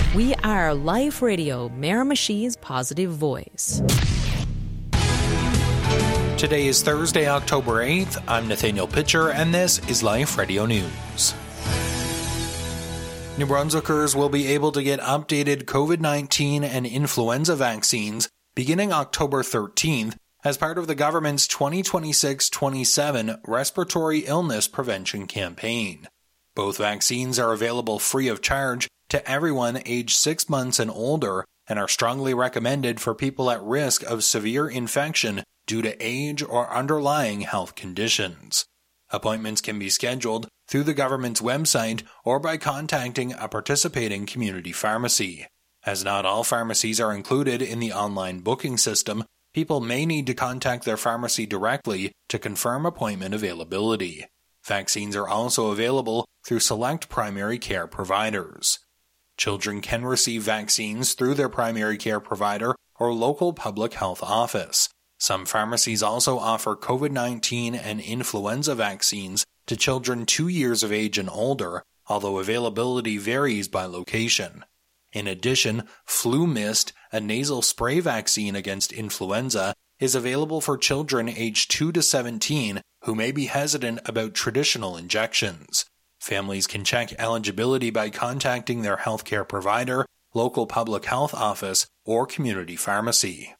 We are Life Radio, Miramichi's positive voice. Today is Thursday, October 8th. I'm Nathaniel Pitcher, and this is Life Radio News. New Brunswickers will be able to get updated COVID-19 and influenza vaccines beginning October 13th as part of the government's 2026-27 Respiratory Illness Prevention Campaign. Both vaccines are available free of charge to everyone aged 6 months and older and are strongly recommended for people at risk of severe infection due to age or underlying health conditions. Appointments can be scheduled through the government's website or by contacting a participating community pharmacy. As not all pharmacies are included in the online booking system, people may need to contact their pharmacy directly to confirm appointment availability. Vaccines are also available through select primary care providers. Children can receive vaccines through their primary care provider or local public health office. Some pharmacies also offer COVID-19 and influenza vaccines to children 2 years of age and older, although availability varies by location. In addition, Flu Mist, a nasal spray vaccine against influenza, is available for children aged 2 to 17 who may be hesitant about traditional injections. Families can check eligibility by contacting their healthcare provider, local public health office, or community pharmacy.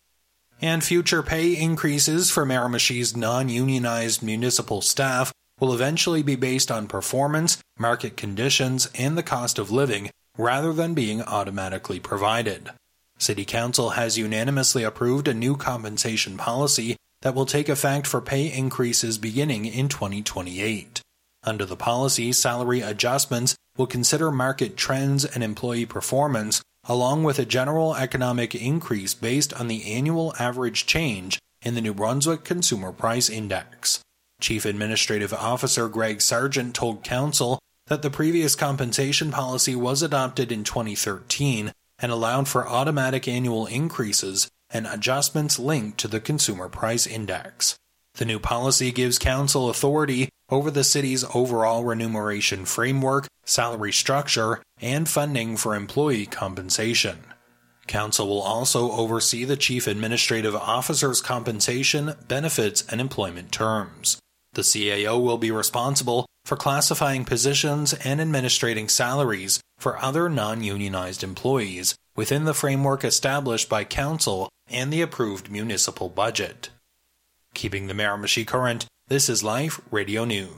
And future pay increases for Miramichi's non-unionized municipal staff will eventually be based on performance, market conditions, and the cost of living, rather than being automatically provided. City Council has unanimously approved a new compensation policy that will take effect for pay increases beginning in 2028. Under the policy, salary adjustments will consider market trends and employee performance, along with a general economic increase based on the annual average change in the New Brunswick Consumer Price Index. Chief Administrative Officer Greg Sargent told Council that the previous compensation policy was adopted in 2013 and allowed for automatic annual increases and adjustments linked to the Consumer Price Index. The new policy gives Council authority over the city's overall remuneration framework, salary structure, and funding for employee compensation. Council will also oversee the Chief Administrative Officer's compensation, benefits, and employment terms. The CAO will be responsible for classifying positions and administrating salaries for other non-unionized employees within the framework established by Council and the approved municipal budget. Keeping the Miramichi current, this is Life Radio News.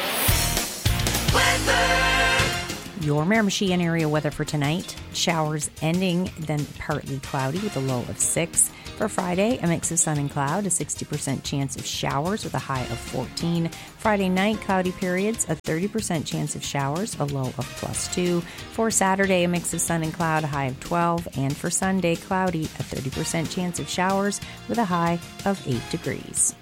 Your Miramichi and area weather for tonight. Showers ending, then partly cloudy with a low of 6. For Friday, a mix of sun and cloud, a 60% chance of showers with a high of 14. Friday night, cloudy periods, a 30% chance of showers, a low of +2. For Saturday, a mix of sun and cloud, a high of 12. And for Sunday, cloudy, a 30% chance of showers with a high of 8 degrees.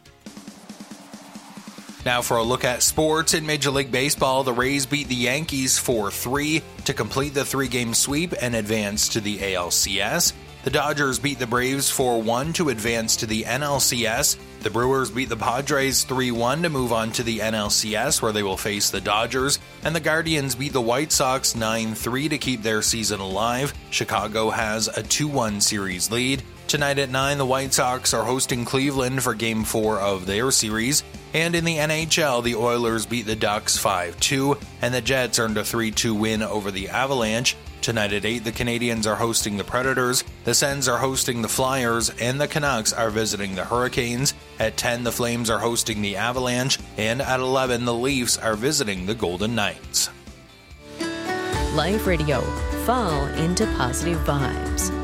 Now for a look at sports. In Major League Baseball, the Rays beat the Yankees 4-3 to complete the 3-game sweep and advance to the ALCS. The Dodgers beat the Braves 4-1 to advance to the NLCS. The Brewers beat the Padres 3-1 to move on to the NLCS, where they will face the Dodgers. And the Guardians beat the White Sox 9-3 to keep their season alive. Chicago has a 2-1 series lead. Tonight at 9, the White Sox are hosting Cleveland for Game 4 of their series. And in the NHL, the Oilers beat the Ducks 5-2, and the Jets earned a 3-2 win over the Avalanche. Tonight at 8, the Canadiens are hosting the Predators, the Sens are hosting the Flyers, and the Canucks are visiting the Hurricanes. At 10, the Flames are hosting the Avalanche, and at 11, the Leafs are visiting the Golden Knights. Life Radio. Fall into positive vibes.